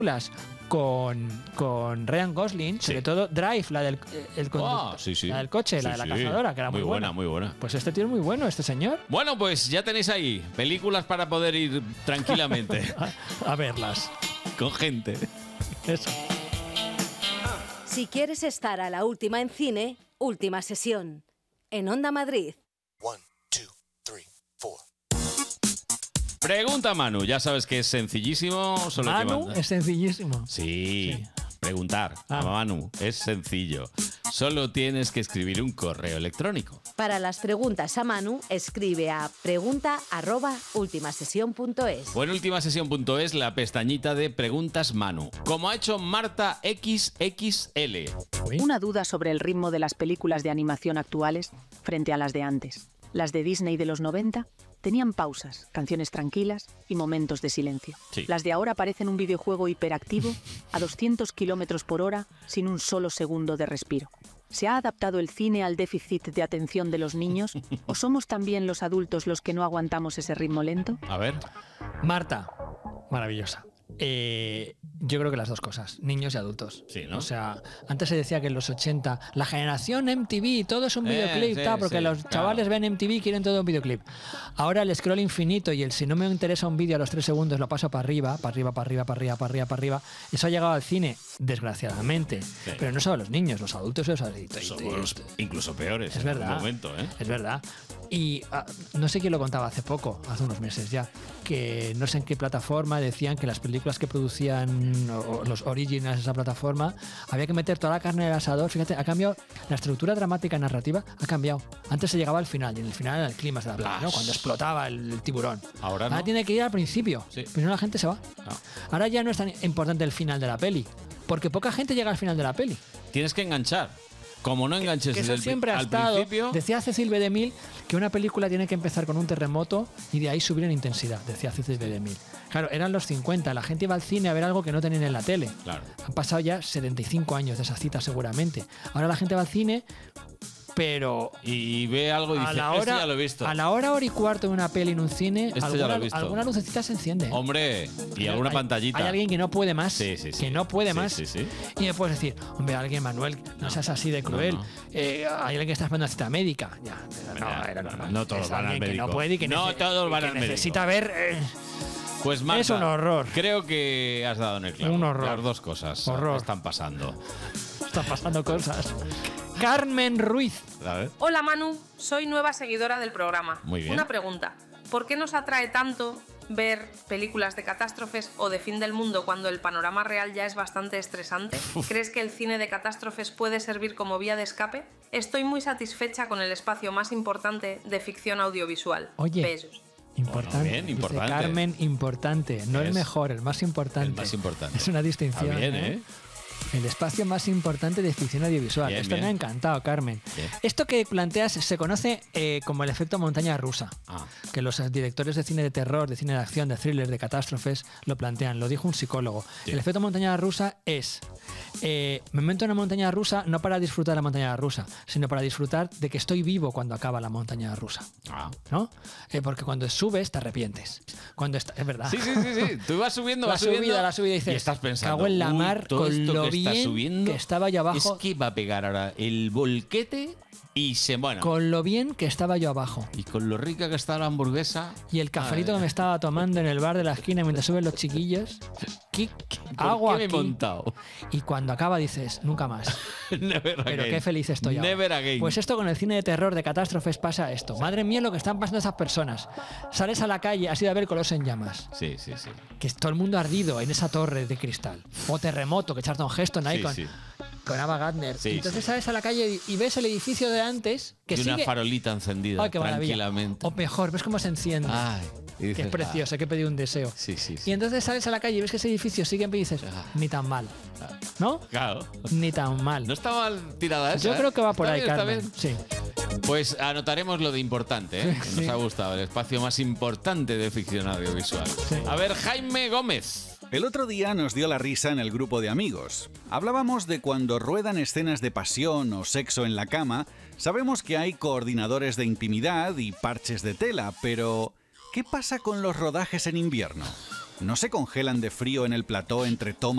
con Ryan Gosling, sobre todo Drive, la del la del coche, la de la cazadora, que era muy buena. Muy buena. Pues este tío es muy bueno, este señor. Bueno, pues ya tenéis ahí películas para poder ir tranquilamente. a verlas. Con gente. Eso. Si quieres estar a la última en cine, Última Sesión. En Onda Madrid. 1, 2, 3, 4. Pregunta Manu, ya sabes que es sencillísimo. Solo Manu es sencillísimo. Sí. Preguntar a Manu es sencillo. Solo tienes que escribir un correo electrónico. Para las preguntas a Manu, escribe a pregunta@ultimasesión.es. O en ultimasesión.es la pestañita de Preguntas Manu, como ha hecho Marta XXL. Una duda sobre el ritmo de las películas de animación actuales frente a las de antes. Las de Disney de los 90 tenían pausas, canciones tranquilas y momentos de silencio. Sí. Las de ahora parecen un videojuego hiperactivo a 200 kilómetros por hora sin un solo segundo de respiro. ¿Se ha adaptado el cine al déficit de atención de los niños o somos también los adultos los que no aguantamos ese ritmo lento? A ver. Marta, maravillosa. Yo creo que las dos cosas, niños y adultos. Sí, ¿no? O sea, antes se decía que en los 80 la generación MTV, todo es un videoclip, sí, porque sí, los chavales ven MTV y quieren todo un videoclip. Ahora el scroll infinito y el si no me interesa un vídeo a los 3 segundos lo paso para arriba. Eso ha llegado al cine, desgraciadamente. Sí. Pero no solo los niños, los adultos y los adultos. Somos incluso peores. Es verdad. En un momento, ¿eh? Es verdad. Y no sé quién lo contaba hace poco, hace unos meses ya, que no sé en qué plataforma decían que las películas que producían los originals de esa plataforma había que meter toda la carne del asador. Fíjate, ha cambiado la estructura dramática narrativa, ha cambiado. Antes se llegaba al final y en el final era el clímax de la película, ¿no? Cuando explotaba el tiburón. Ahora no. Tiene que ir al principio, Sí. pero no la gente se va. No. Ahora ya no es tan importante el final de la peli, porque poca gente llega al final de la peli. Tienes que enganchar. Como no enganches Que eso desde el siempre ha al estado. principio. Decía Cecil B. DeMille que una película tiene que empezar con un terremoto y de ahí subir en intensidad, decía Cecil B. DeMille. Claro, eran los 50, la gente iba al cine a ver algo que no tenían en la tele. Claro. Han pasado ya 75 años de esa cita seguramente. Ahora la gente va al cine, pero Y ve algo y dice, esto ya lo he visto. a la hora y cuarto de una peli en un cine, Esto ya lo he visto. alguna lucecita se enciende. Hombre, y alguna pantallita. Hay alguien que no puede más. Sí. Que no puede Sí, más. sí. Y me puedes decir, hombre, alguien, Manuel, no seas así de cruel. No. Hay alguien que está esperando una cita médica. Ya, no, era normal. No todos Es van al alguien médico. Que no puede y que No todos van y que al médico. necesita ver. Pues Marta, Es un horror. Creo que has dado en el clavo. Un horror. Las dos cosas Horror. están pasando. Están pasando cosas. Carmen Ruiz. A ver. Hola Manu, soy nueva seguidora del programa. Muy bien. Una pregunta, ¿por qué nos atrae tanto ver películas de catástrofes o de fin del mundo cuando el panorama real ya es bastante estresante? ¿Crees que el cine de catástrofes puede servir como vía de escape? Estoy muy satisfecha con el espacio más importante de ficción audiovisual. Oye. Besos. Importante. Bueno, bien, Dice importante. Carmen, importante. No el Es mejor, el más importante. el más importante. Es una distinción. Está bien, ¿eh? El espacio más importante de ficción audiovisual. Bien, Esto bien. me ha encantado, Carmen. Bien. Esto que planteas se conoce como el efecto montaña rusa. Ah. Que los directores de cine de terror, de cine de acción, de thrillers, de catástrofes lo plantean. Lo dijo un psicólogo. Sí. El efecto montaña rusa es me meto en una montaña rusa no para disfrutar de la montaña rusa, sino para disfrutar de que estoy vivo cuando acaba la montaña rusa. Ah. ¿No? Porque cuando subes te arrepientes. Es verdad. Sí. Tú vas subiendo, La vas subiendo. subida y dices, y estás pensando, cago en la "Uy, mar todo con esto lo que está bien subiendo que estaba yo abajo. Es que va a pegar ahora el volquete y se bueno. Con lo bien que estaba yo abajo. Y con lo rica que está la hamburguesa. Y el cafelito que me estaba tomando en el bar de la esquina mientras suben los chiquillos. ¿Qué hago ¿Por qué aquí? me he montado? Y cuando acaba dices, nunca más. Never Pero again. qué feliz estoy ahora. Never again. Pues esto con el cine de terror, de catástrofes, pasa esto. Madre mía, lo que están pasando esas personas. Sales a la calle, has ido a ver Coloso en llamas. Sí. Que es todo el mundo ardido en esa torre de cristal. O Terremoto, que Charlton Heston ahí Sí. con Ava Gardner. Sí, Entonces sí. sales a la calle y ves el edificio de antes que Y sigue. una farolita encendida Ay, qué maravilla. tranquilamente. O mejor, ves cómo se enciende. Ay, y dices, que es precioso, hay que pedir un deseo. Sí. Y entonces sales a la calle y ves que ese edificio sigue en pie y dices, ni tan mal. ¿No? Claro. Ni tan mal. No está mal tirada esa. Yo creo que va por Está ahí, bien, está Carmen. bien. Sí. Pues anotaremos lo de importante, ¿eh? Sí. Nos ha gustado el espacio más importante de ficción audiovisual. Sí. A ver, Jaime Gómez. El otro día nos dio la risa en el grupo de amigos. Hablábamos de cuando ruedan escenas de pasión o sexo en la cama, sabemos que hay coordinadores de intimidad y parches de tela, pero ¿qué pasa con los rodajes en invierno? ¿No se congelan de frío en el plató entre tomas?